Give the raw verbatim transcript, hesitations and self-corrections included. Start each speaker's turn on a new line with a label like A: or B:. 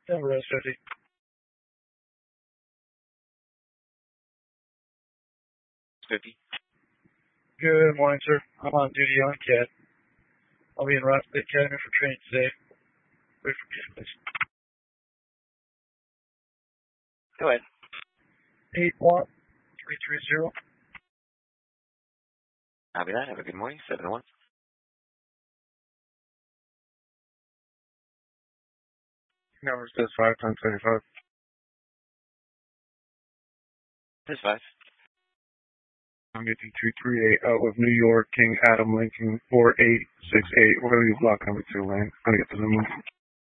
A: Everest fifty.
B: fifty.
A: Good morning, sir. I'm on duty on Cat. I'll be in Rock State Academy for training today. Wait for me, please.
B: Go ahead.
A: eight one three three zero.
B: Copy that. Have a good morning. seven one.
C: Number says five times seventy-five.
B: This five.
C: I'm getting two three eight out of New York, King Adam Lincoln, four eight six eight. We're going to use block number two, man. I'm going to get to the moon.